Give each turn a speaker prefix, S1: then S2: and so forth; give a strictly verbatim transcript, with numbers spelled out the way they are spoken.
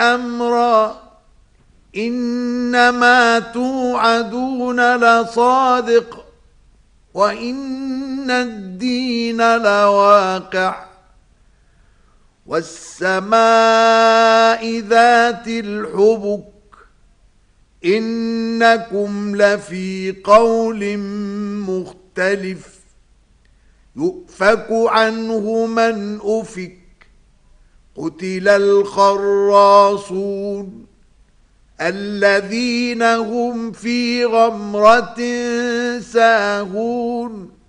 S1: أمرا إنما توعدون لصادق وإن الدين لواقع والسماء ذات الحبك إنكم لفي قول مختلف يؤفك عنه من أفك قتل الخراصون الذين هم في غمرة ساهون